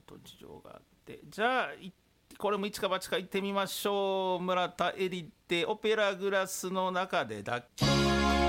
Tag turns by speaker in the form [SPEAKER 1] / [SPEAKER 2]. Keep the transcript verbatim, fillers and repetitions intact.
[SPEAKER 1] と事情があって、じゃあいこれも一か八か行ってみましょう。村田エリってオペラグラスの中でだっけ。